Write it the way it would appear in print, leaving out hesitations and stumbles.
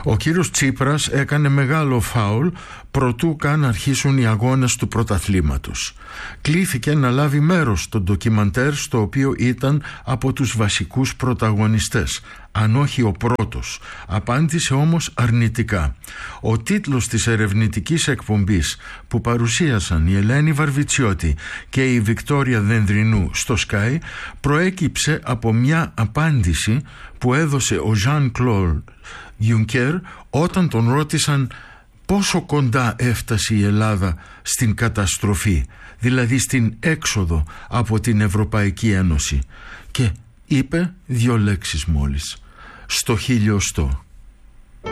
Ο κύριος Τσίπρας έκανε μεγάλο φάουλ προτού καν αρχίσουν οι αγώνες του πρωταθλήματος. Κλήθηκε να λάβει μέρος στο ντοκιμαντέρ, στο οποίο ήταν από τους βασικούς πρωταγωνιστές, αν όχι ο πρώτος. Απάντησε όμως αρνητικά. Ο τίτλος της ερευνητικής εκπομπής που παρουσίασαν η Ελένη Βαρβιτσιώτη και η Βικτόρια Δενδρινού στο Sky προέκυψε από μια απάντηση που έδωσε ο Jean-Claude Juncker όταν τον ρώτησαν πόσο κοντά έφτασε η Ελλάδα στην καταστροφή, δηλαδή στην έξοδο από την Ευρωπαϊκή Ένωση, και είπε 2 λέξεις μόλις: στο 1000.